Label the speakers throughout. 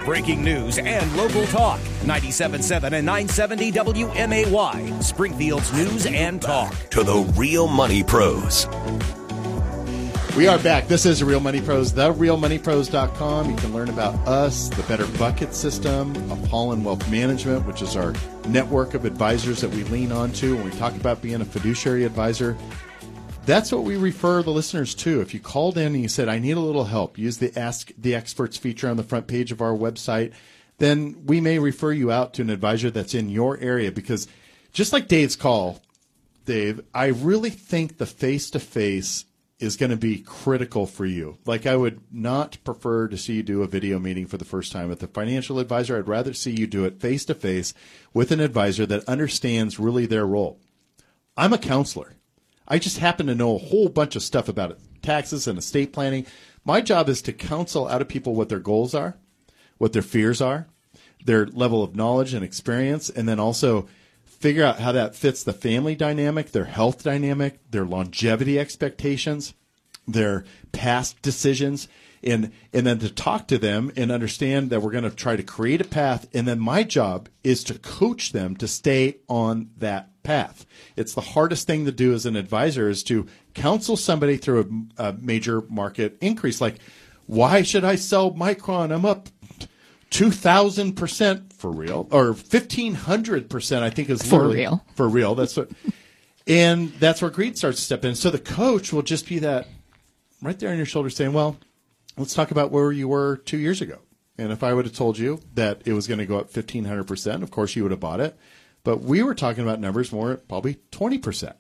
Speaker 1: breaking news, and local talk. 97.7 and 970 WMAY, Springfield's news and talk.
Speaker 2: To the Real Money Pros.
Speaker 3: We are back. This is The Real Money Pros, therealmoneypros.com. You can learn about us, the Better Bucket System, Apollon Wealth Management, which is our network of advisors that we lean on to when we talk about being a fiduciary advisor. That's what we refer the listeners to. If you called in and you said, I need a little help, use the Ask the Experts feature on the front page of our website, then we may refer you out to an advisor that's in your area. Because just like Dave's call, Dave, I really think the face-to-face is going to be critical for you. Like, I would not prefer to see you do a video meeting for the first time with a financial advisor. I'd rather see you do it face-to-face with an advisor that understands really their role. I'm a counselor. I just happen to know a whole bunch of stuff about it, taxes and estate planning. My job is to counsel out of people what their goals are, what their fears are, their level of knowledge and experience, and then also figure out how that fits the family dynamic, their health dynamic, their longevity expectations, their past decisions, and then to talk to them and understand that we're going to try to create a path. And then my job is to coach them to stay on that path. It's the hardest thing to do as an advisor, is to counsel somebody through a major market increase. Like, why should I sell Micron? I'm up 2,000% for real, or 1,500%, I think is
Speaker 4: for real.
Speaker 3: For real. That's what, and that's where greed starts to step in. So the coach will just be that right there on your shoulder saying, well, let's talk about where you were 2 years ago. And if I would have told you that it was going to go up 1,500%, of course you would have bought it. But we were talking about numbers more, probably 20%,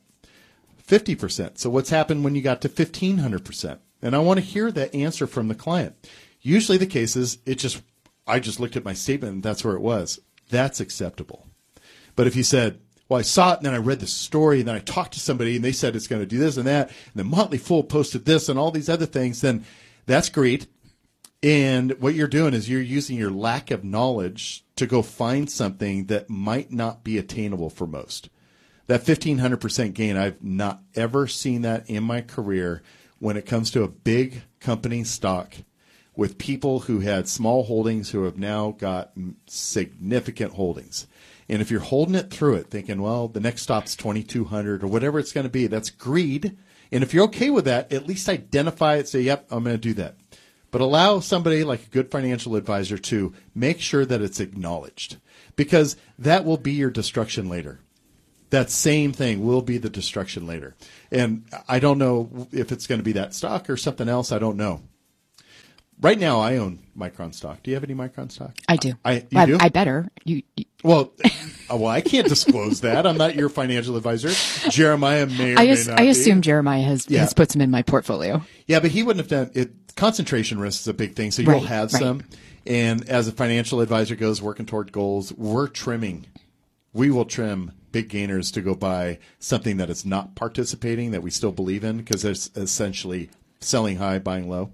Speaker 3: 50%. So what's happened when you got to 1,500%? And I want to hear that answer from the client. Usually the case is I just looked at my statement and that's where it was. That's acceptable. But if you said, well, I saw it and then I read the story and then I talked to somebody and they said it's going to do this and that, and the Motley Fool posted this and all these other things, then that's great. And what you're doing is you're using your lack of knowledge to go find something that might not be attainable for most. That 1,500% gain, I've not ever seen that in my career when it comes to a big company stock with people who had small holdings who have now got significant holdings. And if you're holding it through it, thinking, well, the next stop's 2,200 or whatever it's going to be, that's greed. And if you're okay with that, at least identify it, say, yep, I'm going to do that. But allow somebody like a good financial advisor to make sure that it's acknowledged, because that will be your destruction later. That same thing will be the destruction later. And I don't know if it's going to be that stock or something else. I don't know. Right now, I own Micron stock. Do you have any Micron stock?
Speaker 4: I do.
Speaker 3: You do?
Speaker 4: I better. You.
Speaker 3: Well, I can't disclose that. I'm not your financial advisor. Jeremiah may or may not
Speaker 4: I assume Jeremiah has put some in my portfolio.
Speaker 3: Yeah, but he wouldn't have done it. Concentration risk is a big thing, so you'll have some. And as a financial advisor goes working toward goals, we're trimming. We will trim big gainers to go buy something that is not participating, that we still believe in, because it's essentially selling high, buying low.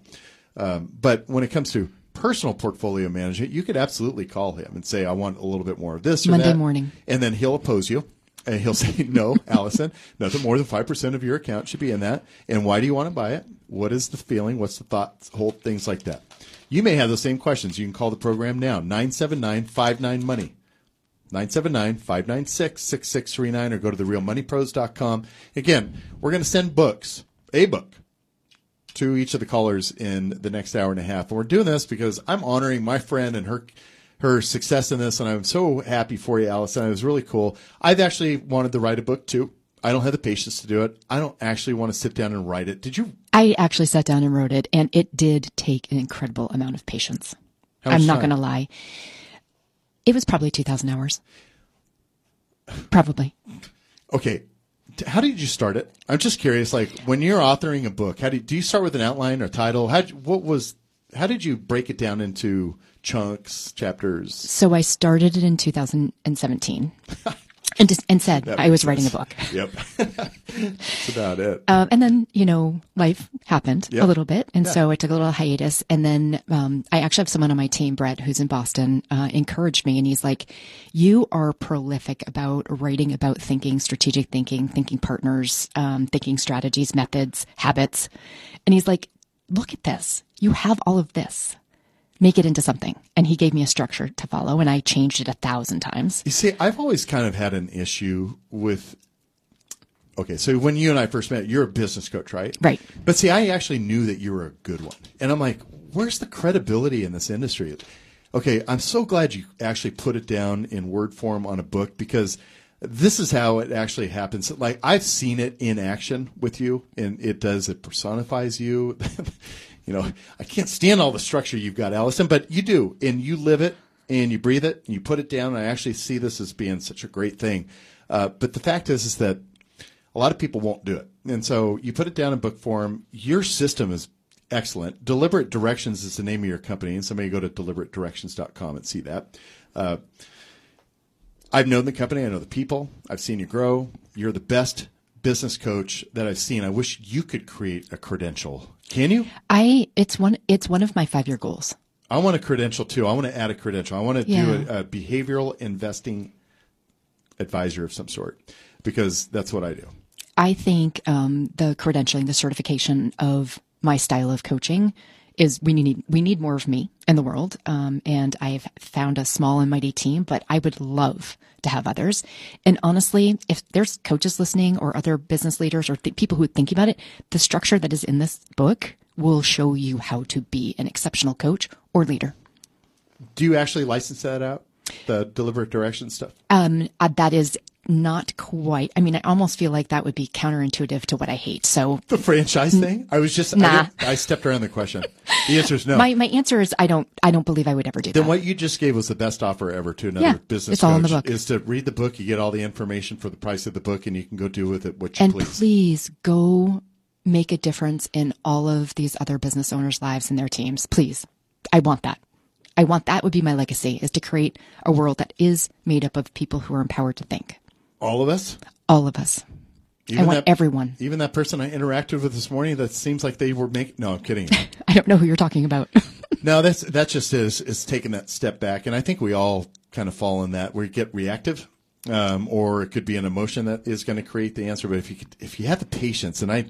Speaker 3: But when it comes to personal portfolio management, you could absolutely call him and say, I want a little bit more of this or
Speaker 4: Monday
Speaker 3: that.
Speaker 4: morning.
Speaker 3: And then he'll oppose you. And he'll say, no, Allison, nothing more than 5% of your account should be in that. And why do you want to buy it? What is the feeling? What's the thought? Whole things like that. You may have those same questions. You can call the program now, 979-59-MONEY. 979-596-6639, or go to therealmoneypros.com. Again, we're going to send a book, to each of the callers in the next hour and a half. And we're doing this because I'm honoring my friend and her success in this, and I'm so happy for you, Allison. It was really cool. I've actually wanted to write a book, too. I don't have the patience to do it. I don't actually want to sit down and write it. Did you?
Speaker 4: I actually sat down and wrote it, and it did take an incredible amount of patience. I'm not going to lie. It was probably 2,000 hours. Probably.
Speaker 3: Okay. How did you start it? I'm just curious, like, when you're authoring a book, do you start with an outline or title? How did you break it down into chunks, chapters?
Speaker 4: So I started it in 2017 and said I was writing a book.
Speaker 3: Yep. That's about it.
Speaker 4: And then, life happened a little bit. And so I took a little hiatus. And then I actually have someone on my team, Brett, who's in Boston, encouraged me. And he's like, you are prolific about writing about thinking, strategic thinking partners, thinking strategies, methods, habits. And he's like, look at this. You have all of this. make it into something. And he gave me a structure to follow, and I changed it 1,000 times.
Speaker 3: You see, I've always kind of had an issue with, okay, so when you and I first met, you're a business coach, right?
Speaker 4: Right.
Speaker 3: But see, I actually knew that you were a good one. And I'm like, where's the credibility in this industry? Okay, I'm so glad you actually put it down in word form on a book, because this is how it actually happens. Like, I've seen it in action with you, and it personifies you. You know, I can't stand all the structure you've got, Allison, but you do, and you live it, and you breathe it, and you put it down, and I actually see this as being such a great thing. But the fact is that a lot of people won't do it. And so you put it down in book form. Your system is excellent. Deliberate Directions is the name of your company, and somebody go to deliberatedirections.com and see that. I've known the company. I know the people. I've seen you grow. You're the best business coach that I've seen. I wish you could create a credential. Can you?
Speaker 4: It's one of my 5-year goals.
Speaker 3: I want a credential too. I want to add a credential. I want to do a behavioral investing advisor of some sort, because that's what I do.
Speaker 4: I think the credentialing, the certification of my style of coaching is we need more of me in the world. And I've found a small and mighty team, but I would love to have others. And honestly, if there's coaches listening or other business leaders or people who are thinking about it, the structure that is in this book will show you how to be an exceptional coach or leader.
Speaker 3: Do you actually license that out, the Deliberate Direction stuff?
Speaker 4: That is not quite. I mean, I almost feel like that would be counterintuitive to what I hate. So
Speaker 3: the franchise thing? I was just, I stepped around the question. The answer is no.
Speaker 4: My answer is I don't believe I would ever do that.
Speaker 3: Then what you just gave was the best offer ever to another business
Speaker 4: it's all
Speaker 3: coach.
Speaker 4: in the book.
Speaker 3: Is to read the book. You get all the information for the price of the book, and you can go do with it what you
Speaker 4: and
Speaker 3: please.
Speaker 4: And please go make a difference in all of these other business owners' lives and their teams. Please. I want that. Would be my legacy, is to create a world that is made up of people who are empowered to think.
Speaker 3: All of us?
Speaker 4: All of us. I want everyone.
Speaker 3: Even that person I interacted with this morning that seems like they were making... No, I'm kidding.
Speaker 4: I don't know who you're talking about.
Speaker 3: No, that just is taking that step back. And I think we all kind of fall in that, where you get reactive, or it could be an emotion that is going to create the answer. But if you have the patience, and I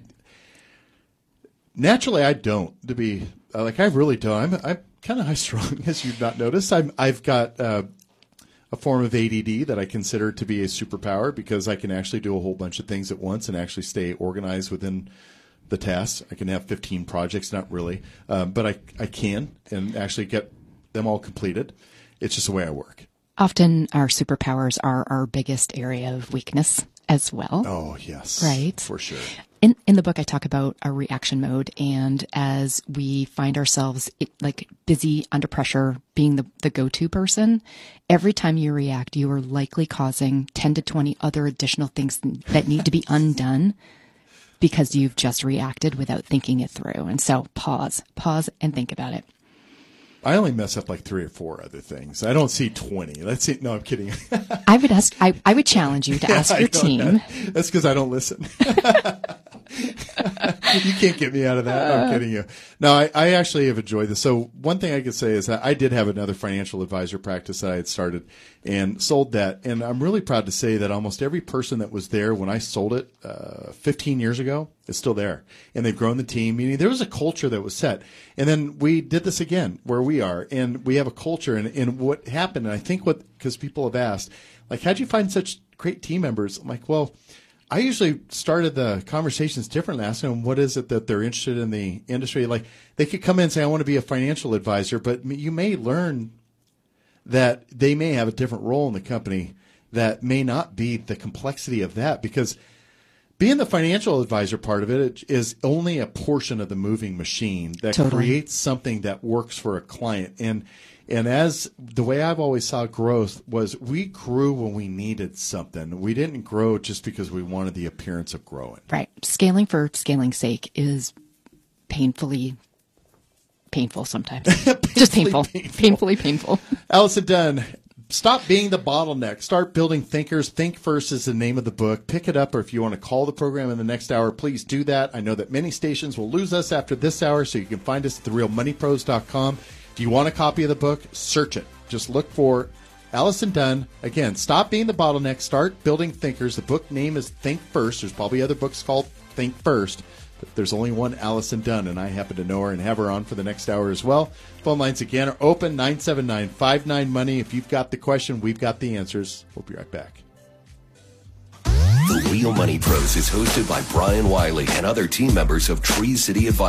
Speaker 3: don't, to be... I really don't. I'm kind of high strung, as you've not noticed. I've got a form of ADD that I consider to be a superpower, because I can actually do a whole bunch of things at once and actually stay organized within the tasks. I can have 15 projects, not really, but I can, and actually get them all completed. It's just the way I work.
Speaker 4: Often our superpowers are our biggest area of weakness as well.
Speaker 3: Oh, yes.
Speaker 4: Right.
Speaker 3: For sure.
Speaker 4: In the book, I talk about our reaction mode, and as we find ourselves busy under pressure, being the go-to person, every time you react, you are likely causing 10 to 20 other additional things that need to be undone because you've just reacted without thinking it through. And so pause and think about it.
Speaker 3: I only mess up 3 or 4 other things. I don't see 20. No, I'm kidding.
Speaker 4: I would challenge you to ask your team.
Speaker 3: That's because I don't listen. You can't get me out of that. No, I'm kidding you. No, I actually have enjoyed this. So one thing I could say is that I did have another financial advisor practice that I had started and sold that. And I'm really proud to say that almost every person that was there when I sold it 15 years ago is still there. And they've grown the team, meaning there was a culture that was set. And then we did this again where we are. And we have a culture. And what happened, and I think because people have asked, how'd you find such great team members? I'm like, well, I usually started the conversations differently, asking them what is it that they're interested in the industry. They could come in and say, I want to be a financial advisor, but you may learn that they may have a different role in the company that may not be the complexity of that, because being the financial advisor part of it is only a portion of the moving machine that creates something that works for a client. And as the way I've always saw growth was, we grew when we needed something. We didn't grow just because we wanted the appearance of growing.
Speaker 4: Right. Scaling for scaling's sake is painful sometimes. Just painful. Painfully painful.
Speaker 3: Allison Dunn, stop being the bottleneck. Start building thinkers. Think First is the name of the book. Pick it up, or if you want to call the program in the next hour, please do that. I know that many stations will lose us after this hour, so you can find us at therealmoneypros.com. If you want a copy of the book, search it. Just look for Allison Dunn. Again, stop being the bottleneck. Start building thinkers. The book name is Think First. There's probably other books called Think First. But there's only one Allison Dunn, and I happen to know her and have her on for the next hour as well. Phone lines again are open, 979-59-MONEY. If you've got the question, we've got the answers. We'll be right back.
Speaker 2: The Real Money Pros is hosted by Brian Wiley and other team members of Tree City Advisors.